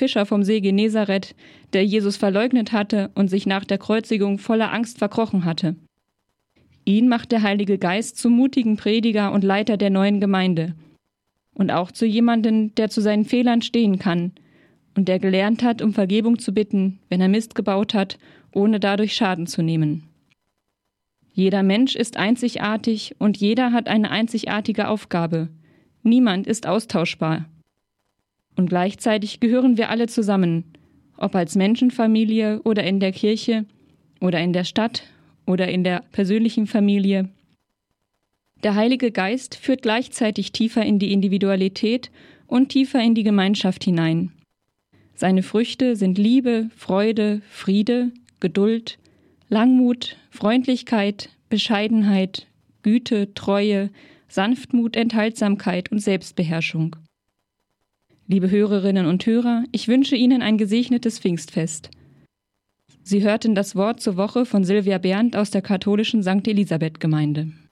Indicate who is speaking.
Speaker 1: Fischer vom See Genezareth, der Jesus verleugnet hatte und sich nach der Kreuzigung voller Angst verkrochen hatte. Ihn macht der Heilige Geist zum mutigen Prediger und Leiter der neuen Gemeinde und auch zu jemandem, der zu seinen Fehlern stehen kann und der gelernt hat, um Vergebung zu bitten, wenn er Mist gebaut hat, ohne dadurch Schaden zu nehmen. Jeder Mensch ist einzigartig und jeder hat eine einzigartige Aufgabe. Niemand ist austauschbar. Und gleichzeitig gehören wir alle zusammen, ob als Menschenfamilie oder in der Kirche oder in der Stadt oder in der persönlichen Familie. Der Heilige Geist führt gleichzeitig tiefer in die Individualität und tiefer in die Gemeinschaft hinein. Seine Früchte sind Liebe, Freude, Friede, Geduld, Langmut, Freundlichkeit, Bescheidenheit, Güte, Treue, Sanftmut, Enthaltsamkeit und Selbstbeherrschung. Liebe Hörerinnen und Hörer, ich wünsche Ihnen ein gesegnetes Pfingstfest. Sie hörten das Wort zur Woche von Silvia Berndt aus der katholischen St. Elisabeth-Gemeinde.